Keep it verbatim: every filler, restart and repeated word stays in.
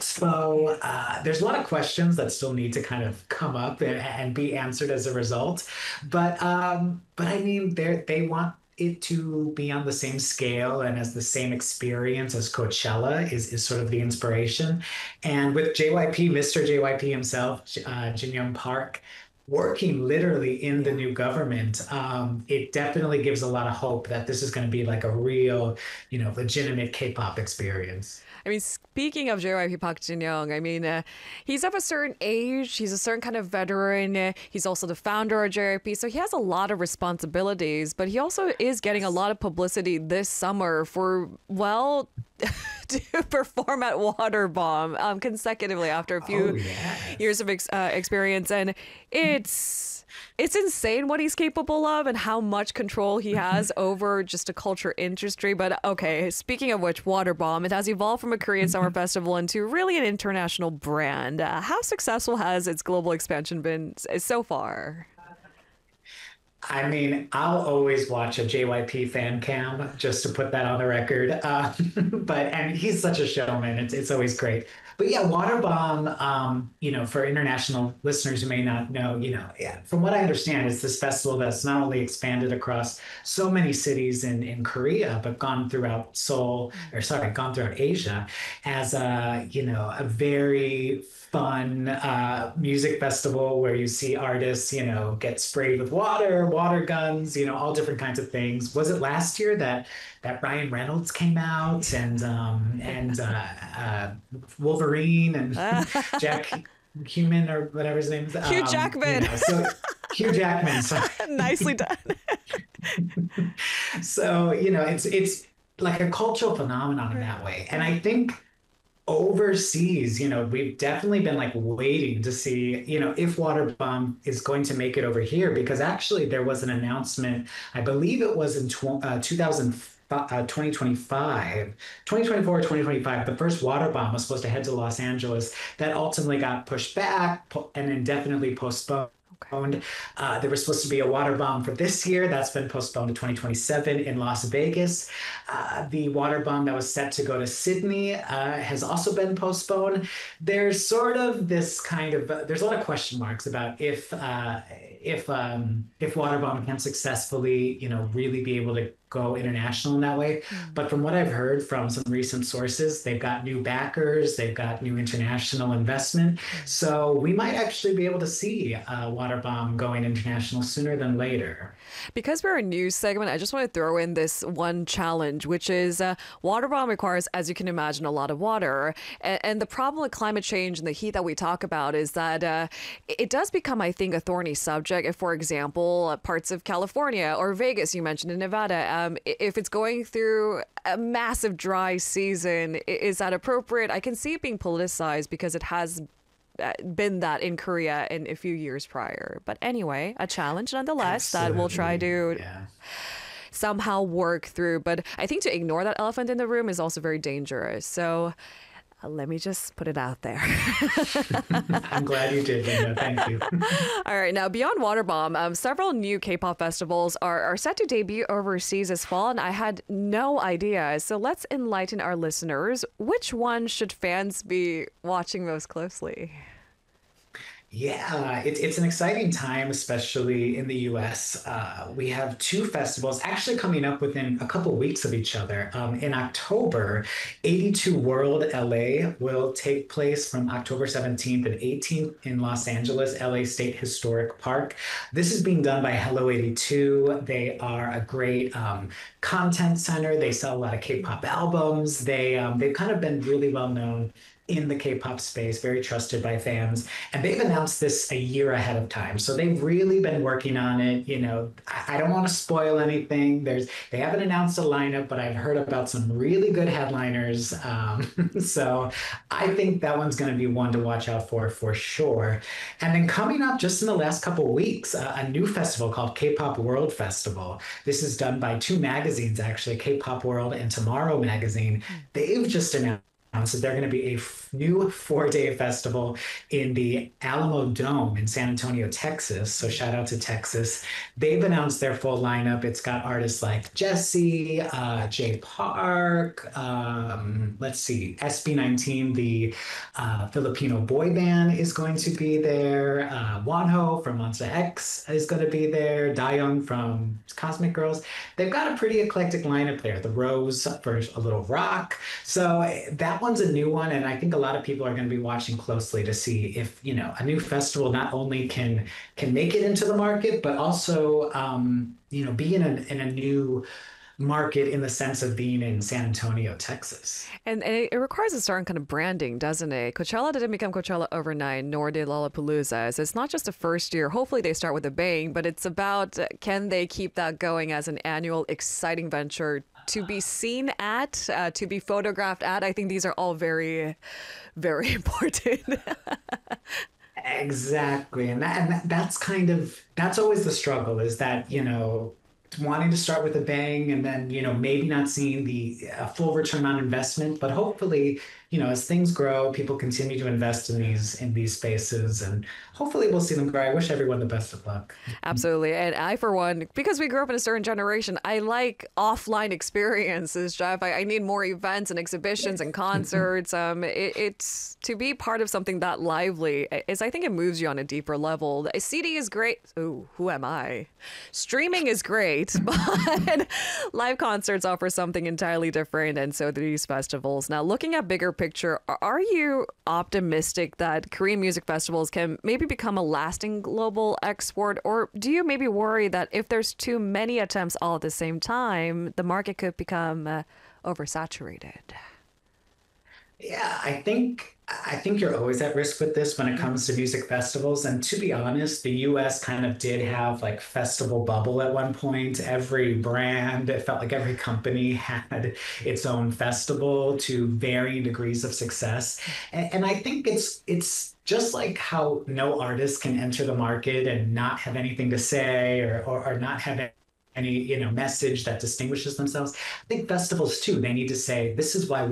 Expo. Uh, there's a lot of questions that still need to kind of come up and, and be answered as a result. But um, but I mean, they they want it to be on the same scale and as the same experience as Coachella is is sort of the inspiration. And with J Y P, mister J Y P himself, uh, Jin Young Park, working literally in the new government, um, it definitely gives a lot of hope that this is going to be like a real, you know, legitimate K-pop experience. I mean, speaking of J Y P Park Jin Young, I mean, uh, he's of a certain age. He's a certain kind of veteran. Uh, he's also the founder of J Y P, so he has a lot of responsibilities. But he also is getting a lot of publicity this summer for, well, to perform at Waterbomb um, consecutively after a few Oh yeah. years of ex- uh, experience, and it's. It's insane what he's capable of and how much control he has over just a culture industry. But okay, speaking of which, Waterbomb, it has evolved from a Korean summer festival into really an international brand. Uh, how successful has its global expansion been s- so far? I mean, I'll always watch a J Y P fan cam just to put that on the record. Uh, but and he's such a showman. It's it's always great. But yeah, Waterbomb. Um, you know, for international listeners who may not know, you know, yeah, from what I understand, it's this festival that's not only expanded across so many cities in in Korea, but gone throughout Seoul, or sorry, gone throughout Asia as a you know a very fun uh, music festival where you see artists, you know, get sprayed with water, water guns, you know, all different kinds of things. Was it last year that that Ryan Reynolds came out and um, and uh, uh, Wolverine and Jack Human or whatever his name is? Hugh Um, you Jackman. know, so Hugh Jackman. So Nicely done. so you know, it's it's like a cultural phenomenon in that way, and I think overseas, you know, we've definitely been like waiting to see, you know, if Waterbomb is going to make it over here, because actually there was an announcement, I believe it was in tw uh, two thousand, uh, twenty twenty-five, twenty twenty-four, twenty twenty-five, the first Waterbomb was supposed to head to Los Angeles. That ultimately got pushed back po and indefinitely postponed. Uh, there was supposed to be a water bomb for this year. That's been postponed to twenty twenty-seven in Las Vegas. Uh, the water bomb that was set to go to Sydney uh, has also been postponed. There's sort of this kind of uh, there's a lot of question marks about if uh, if um, if water bomb can successfully, you know, really be able to go international in that way. But from what I've heard from some recent sources, they've got new backers, they've got new international investment. So we might actually be able to see uh, Waterbomb going international sooner than later. Because we're a news segment, I just want to throw in this one challenge, which is uh, water bomb requires, as you can imagine, a lot of water. And, and the problem with climate change and the heat that we talk about is that uh, it does become, I think, a thorny subject. If, for example, uh, parts of California or Vegas, you mentioned in Nevada, um, if it's going through a massive dry season, is that appropriate? I can see it being politicized because it has uh, been that in Korea in a few years prior. But anyway, a challenge nonetheless that we'll try Absolutely. to Yeah. somehow work through. But I think to ignore that elephant in the room is also very dangerous. So uh, let me just put it out there. I'm glad you did, Linda. Thank you. All right, now beyond Waterbomb, um, several new K-pop festivals are, are set to debut overseas this fall, and I had no idea. So let's enlighten our listeners. Which one should fans be watching most closely? Yeah, it's it's an exciting time, especially in the U S. Uh, we have two festivals actually coming up within a couple weeks of each other. Um, in October, eighty-two World L A will take place from October seventeenth and eighteenth in Los Angeles, L A State Historic Park. This is being done by Hello eighty-two. They are a great um, content center. They sell a lot of K-pop albums. They um, they've kind of been really well known in the K-pop space, very trusted by fans. And they've announced this a year ahead of time. So they've really been working on it. You know, I, I don't want to spoil anything. There's they haven't announced a lineup, but I've heard about some really good headliners. Um, so I think that one's going to be one to watch out for for sure. And then coming up just in the last couple of weeks, uh, a new festival called K-Pop World Festival. This is done by two magazines, actually, K-Pop World and Tomorrow Magazine. They've just announced So they're going to be a f- new four-day festival in the Alamo Dome in San Antonio, Texas. So shout out to Texas. They've announced their full lineup. It's got artists like Jesse, uh, Jay Park, um, let's see, S B nineteen, the uh, Filipino boy band is going to be there. Uh, Wonho from Monsta X is going to be there. Dayoung from Cosmic Girls. They've got a pretty eclectic lineup there. The Rose for a little rock. So that one's a new one, and I think a lot of people are going to be watching closely to see if, you know, a new festival not only can can make it into the market, but also, um, you know, be in a in a new market in the sense of being in San Antonio, Texas. And, and it it requires a certain kind of branding, doesn't it? Coachella didn't become Coachella overnight, nor did Lollapalooza. So it's not just a first year. Hopefully they start with a bang, but it's about uh, can they keep that going as an annual exciting venture to be seen at, uh, to be photographed at. I think these are all very, very important. Exactly. And that, and that, that's kind of that's always the struggle is that, you know, wanting to start with a bang and then, you know, maybe not seeing the uh, full return on investment, but hopefully, you know, as things grow, people continue to invest in these in these spaces and hopefully we'll see them grow. I wish everyone the best of luck. Absolutely. And I, for one, because we grew up in a certain generation, I like offline experiences, Jeff. I, I need more events and exhibitions and concerts. Um, it, it's to be part of something that lively is, I think it moves you on a deeper level. A C D is great. Ooh, who am I? Streaming is great, but live concerts offer something entirely different. And so do these festivals. Now, looking at bigger picture, are you optimistic that Korean music festivals can maybe become a lasting global export? Or do you maybe worry that if there's too many attempts all at the same time, the market could become uh, oversaturated? Yeah, I think I think you're always at risk with this when it comes to music festivals. And to be honest, the U S kind of did have like festival bubble at one point. Every brand, it felt like every company had its own festival to varying degrees of success. And, and I think it's it's just like how no artist can enter the market and not have anything to say or or, or not have any, you know, message that distinguishes themselves. I think festivals too, they need to say, this is why we